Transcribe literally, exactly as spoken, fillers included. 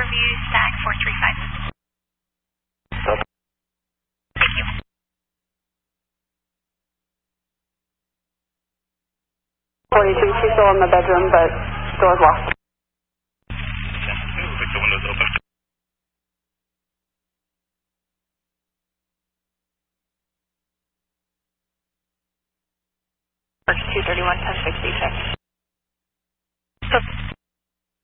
Riverview, stack four three five. Thank you. forty-two, she's still in the bedroom, but door's locked. Looks like the window's open. two thirty-one, ten sixty, check.